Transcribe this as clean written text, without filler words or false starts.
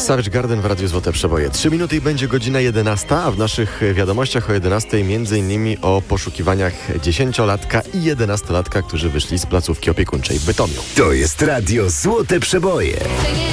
Savage Garden w Radiu Złote Przeboje. 3 minuty i będzie godzina 11, a w naszych wiadomościach o 11 m.in. o poszukiwaniach 10-latka i 11-latka, którzy wyszli z placówki opiekuńczej w Bytomiu. To jest Radio Złote Przeboje.